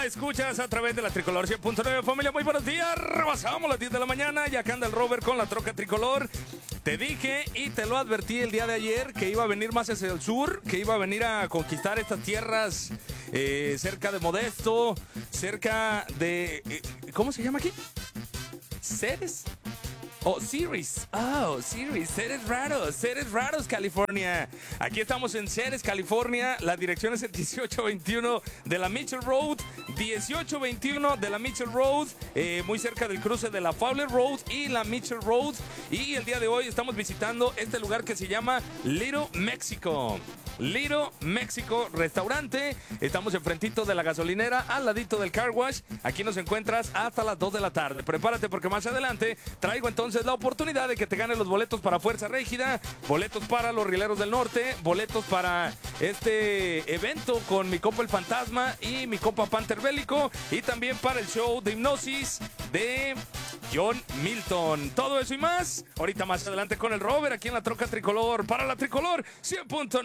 escuchas a través de la Tricolor 100.9. Familia, muy buenos días. Rebasamos las 10 de la mañana. Ya acá anda el Robert con la troca tricolor. Te dije y te lo advertí el día de ayer que iba a venir más hacia el sur, que iba a venir a conquistar estas tierras cerca de Modesto, cerca de... ¿cómo se llama aquí? ¿Ceres? Oh, Ceres. Oh, Ceres. Ceres Raros, California. Aquí estamos en Ceres, California. La dirección es el 1821 de la Mitchell Road. 1821 de la Mitchell Road. Muy cerca del cruce de la Fowler Road y la Mitchell Road. Y el día de hoy estamos visitando este lugar que se llama Little Mexico. Little Mexico Restaurante. Estamos enfrentito de la gasolinera, al ladito del car wash. Aquí nos encuentras hasta las 2 de la tarde. Prepárate porque más adelante traigo entonces la oportunidad de que te ganes los boletos para Fuerza Régida, boletos para los Rieleros del Norte, boletos para este evento con mi compa El Fantasma y mi compa Panther Bélico, y también para el show de hipnosis de John Milton. Todo eso y más ahorita más adelante con el Robert aquí en la troca tricolor para la Tricolor 100.9.